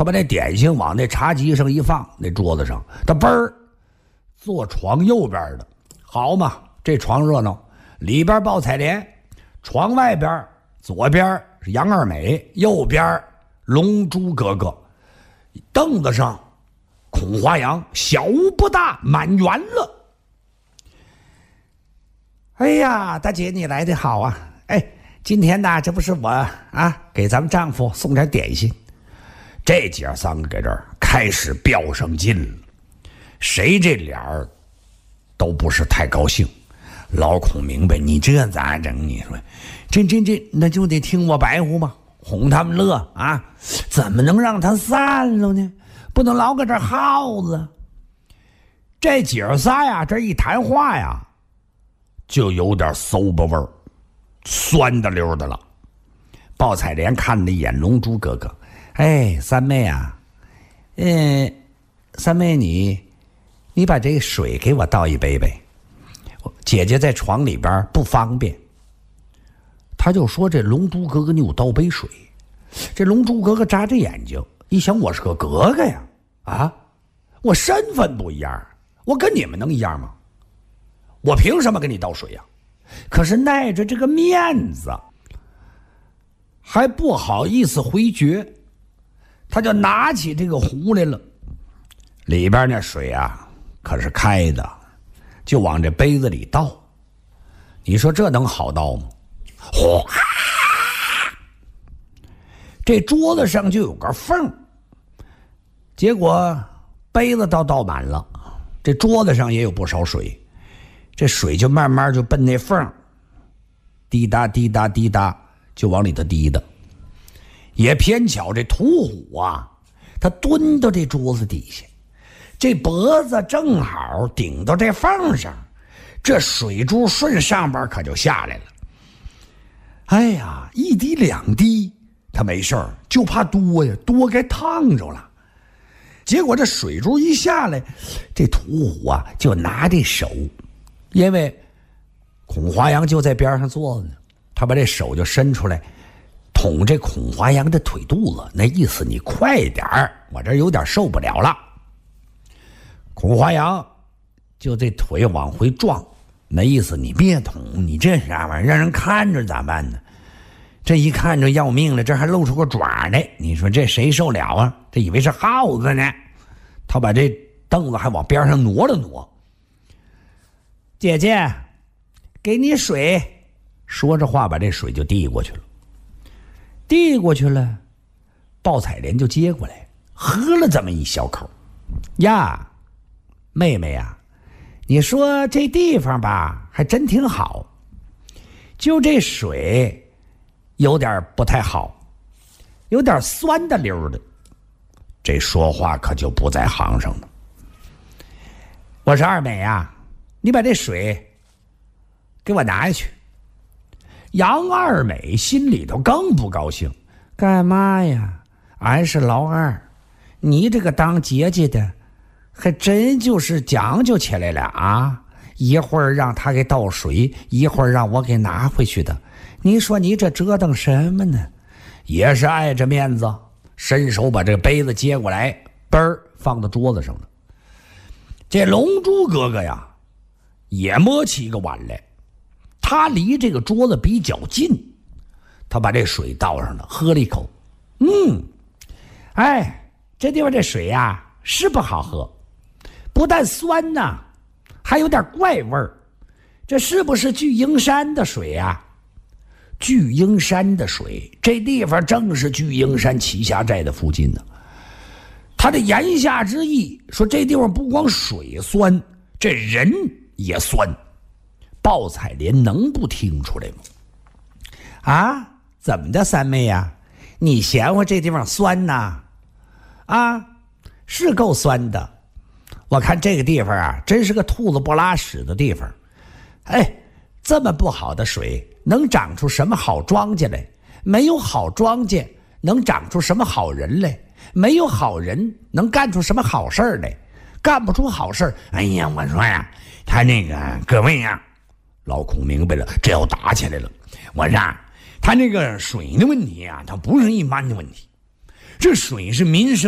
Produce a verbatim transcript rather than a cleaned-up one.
他把那点心往那茶几上一放，那桌子上，他嘣儿坐床右边的，好嘛，这床热闹，里边报彩莲，床外边左边是杨二美，右边龙珠哥哥，凳子上孔华阳，小屋不大，满员了。哎呀，大姐你来的好啊！哎，今天呢，这不是我啊，给咱们丈夫送点点心。这姐三个给这儿开始飙上劲了，谁这脸儿都不是太高兴。老孔明白，你这咋整？你说，这这这，那就得听我白话嘛，哄他们乐啊！怎么能让他散了呢？不能老搁这耗子。这姐儿仨呀，这一谈话呀，就有点馊吧味儿，酸的溜的了。鲍彩莲看了一眼龙珠哥哥，哎，三妹啊，嗯，三妹你，你把这个水给我倒一杯呗。姐姐在床里边不方便。他就说这龙珠哥哥你给我倒杯水。这龙珠哥哥眨着眼睛，一想我是个哥哥呀，啊，我身份不一样，我跟你们能一样吗？我凭什么给你倒水呀？可是耐着这个面子，还不好意思回绝，他就拿起这个壶来了，里边那水啊可是开的，就往这杯子里倒。你说这能好倒吗？哗，这桌子上就有个缝，结果杯子倒倒满了，这桌子上也有不少水，这水就慢慢就奔那缝，滴答滴答滴答就往里头滴的。也偏巧这屠虎啊，他蹲到这桌子底下，这脖子正好顶到这缝上，这水珠顺上边可就下来了。哎呀，一滴两滴他没事儿，就怕多呀，多该烫着了。结果这水珠一下来，这屠虎啊就拿这手，因为孔华阳就在边上坐着呢，他把这手就伸出来捅这孔华阳的腿肚子，那意思你快点儿，我这有点受不了了。孔华阳就这腿往回撞，那意思你别捅，你这啥玩意儿让人看着咋办呢？这一看着要命了，这还露出个爪来，你说这谁受了啊？这以为是耗子呢。他把这凳子还往边上挪了挪。姐姐，给你水。说着话把这水就递过去了。递过去了，鲍彩莲就接过来，喝了这么一小口。呀，妹妹呀，你说这地方吧还真挺好，就这水有点不太好，有点酸的溜的。这说话可就不在行上了。我说二美啊，你把这水给我拿下去。杨二美心里头更不高兴，干嘛呀？俺是老二，你这个当姐姐的还真就是讲究起来了啊！一会儿让他给倒水，一会儿让我给拿回去的。你说你这折腾什么呢？也是碍着面子，伸手把这个杯子接过来，嘣儿放到桌子上了。这龙珠哥哥呀，也摸起一个碗来，他离这个桌子比较近，他把这水倒上了，喝了一口，嗯，哎，这地方这水呀是不好喝，不但酸呐，还有点怪味儿。这是不是巨鹰山的水呀？巨鹰山的水，这地方正是巨鹰山栖霞寨的附近呢。他的言下之意说，这地方不光水酸，这人也酸。鲍彩莲能不听出来吗？啊，怎么的，三妹呀？你嫌我这地方酸呐？啊，是够酸的。我看这个地方啊，真是个兔子不拉屎的地方。哎，这么不好的水，能长出什么好庄稼来？没有好庄稼，能长出什么好人来？没有好人，能干出什么好事来？干不出好事。哎呀，我说呀，他那个各位呀，老孔明白了，这要打起来了。我说他那个水的问题啊，它不是一般的问题，这水是民生